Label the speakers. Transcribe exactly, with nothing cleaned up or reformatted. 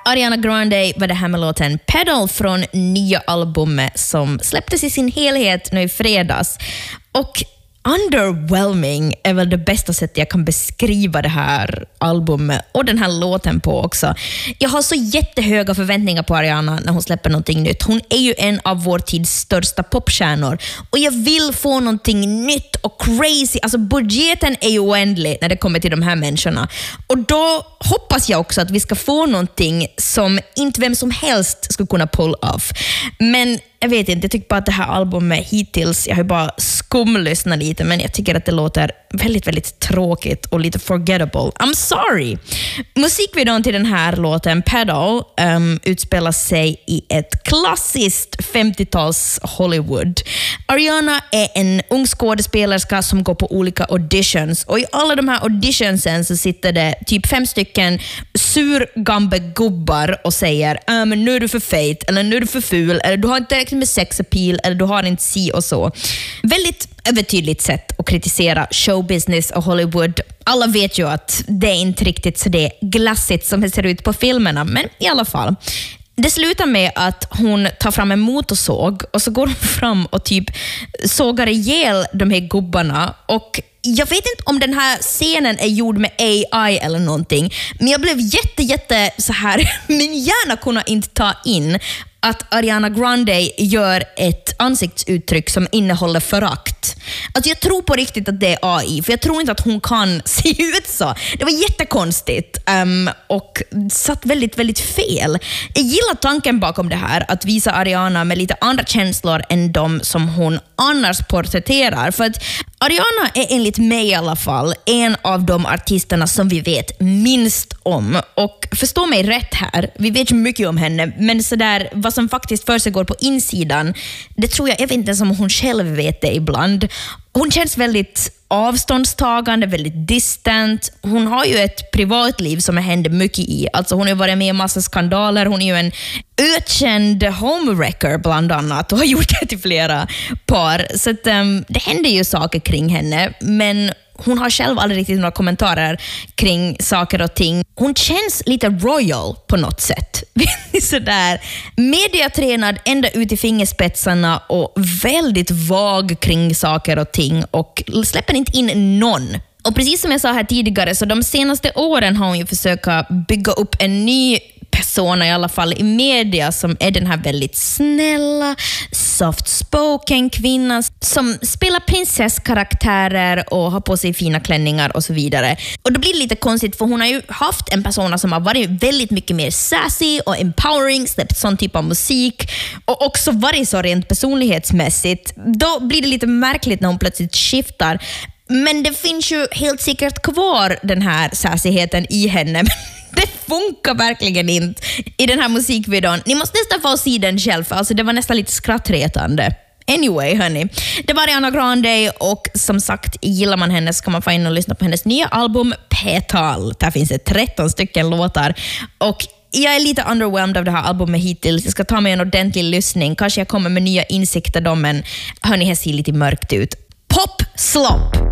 Speaker 1: Ariana Grande var det här med låten Pedal från nya albumet som släpptes i sin helhet nu i fredags. Och underwhelming är väl det bästa sättet jag kan beskriva det här albumet och den här låten på också. Jag har så jättehöga förväntningar på Ariana när hon släpper någonting nytt. Hon är ju en av vår tids största popstjärnor och jag vill få någonting nytt och crazy. Alltså budgeten är ju oändlig när det kommer till de här människorna. Och då hoppas jag också att vi ska få någonting som inte vem som helst skulle kunna pull off. Men jag vet inte, jag tycker bara att det här albumet hittills, jag har bara skumlyssnat lite, men jag tycker att det låter väldigt, väldigt tråkigt och lite forgettable. I'm sorry! Musikvideon till den här låten, Pedal, um, utspelar sig i ett klassiskt femtio-tals Hollywood. Ariana är en ung skådespelerska som går på olika auditions, och i alla de här auditionsen så sitter det typ fem stycken surgambe gubbar och säger ah, men nu är du för fet, eller nu är du för ful, eller du har inte direkt med sex appeal, eller du har inte si och så. Väldigt övertydligt sätt att kritisera showbusiness och Hollywood. Alla vet ju att det är inte riktigt så det är glassigt som det ser ut på filmerna, men i alla fall. Det slutar med att hon tar fram en motorsåg och så går hon fram och typ sågar ihjäl de här gubbarna. Och jag vet inte om den här scenen är gjord med A I eller någonting, men jag blev jätte, jätte så här, min hjärna kunde inte ta in att Ariana Grande gör ett ansiktsuttryck som innehåller förakt. Alltså jag tror på riktigt att det är A I, för jag tror inte att hon kan se ut så. Det var jättekonstigt um, och satt väldigt, väldigt fel. Jag gillar tanken bakom det här, att visa Ariana med lite andra känslor än de som hon annars porträtterar. För att Ariana är enligt mig i alla fall en av de artisterna som vi vet minst om. Och förstå mig rätt här, vi vet ju mycket om henne, men så där, vad som faktiskt för sig går på insidan, det tror jag, jag vet inte ens om hon själv vet det ibland. Hon känns väldigt avståndstagande, väldigt distant. Hon har ju ett privatliv som händer mycket i. Alltså hon har varit med i en massa skandaler. Hon är ju en ökänd homewrecker bland annat och har gjort det till flera par. Så att, um, det händer ju saker kring henne, men hon har själv aldrig riktigt några kommentarer kring saker och ting. Hon känns lite royal på något sätt. Sådär mediatränad ända ut i fingerspetsarna och väldigt vag kring saker och ting och släpper inte in någon. Och precis som jag sa här tidigare, så de senaste åren har hon ju försökt bygga upp en ny persona, i alla fall i media, som är den här väldigt snälla, soft-spoken kvinnan som spelar prinsesskaraktärer och har på sig fina klänningar och så vidare. Och då blir det lite konstigt, för hon har ju haft en persona som har varit väldigt mycket mer sassy och empowering, släppt sån typ av musik och också varit så rent personlighetsmässigt. Då blir det lite märkligt när hon plötsligt skiftar. Men det finns ju helt säkert kvar den här sassyheten i henne. Det funkar verkligen inte i den här musikvideon. Ni måste nästan få se den själv, för alltså det var nästan lite skrattretande. Anyway, hörni. Det var Ariana Grande och som sagt, gillar man henne så kan man få in och lyssna på hennes nya album Pedal. Där finns det tretton stycken låtar och jag är lite underwhelmed av det här albumet hittills. Jag ska ta mig en ordentlig lyssning. Kanske jag kommer med nya insikter då, men hörni, det ser lite mörkt ut. Pop slop!